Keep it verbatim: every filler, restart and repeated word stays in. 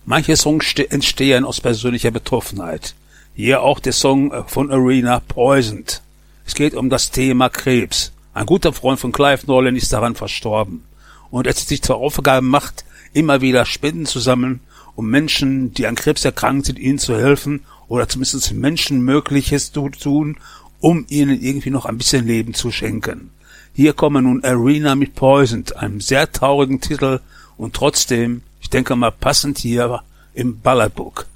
Manche Songs entstehen aus persönlicher Betroffenheit. Hier auch der Song von Arena, Poisoned. Es geht um das Thema Krebs. Ein guter Freund von Clive Nolan ist daran verstorben. Und er hat sich zur Aufgabe gemacht, immer wieder Spenden zu sammeln, um Menschen, die an Krebs erkrankt sind, ihnen zu helfen oder zumindest Menschen Mögliches zu tun, um ihnen irgendwie noch ein bisschen Leben zu schenken. Hier kommen nun Arena mit Poisoned, einem sehr traurigen Titel und trotzdem, ich denke mal, passend hier im Balladbook.